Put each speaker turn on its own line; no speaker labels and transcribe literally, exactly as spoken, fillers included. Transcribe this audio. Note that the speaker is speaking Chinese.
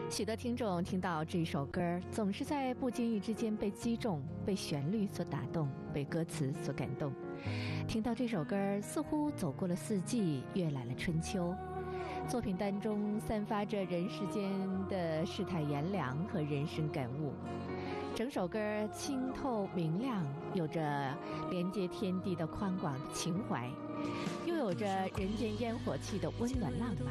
许多听众听到这一首歌，总是在不经意之间被击中，被旋律所打动，被歌词所感动。听到这首歌，似乎走过了四季，阅览了春秋。作品当中散发着人世间的世态炎凉和人生感悟。整首歌清透明亮，有着连接天地的宽广情怀，又有着人间烟火气的温暖浪漫。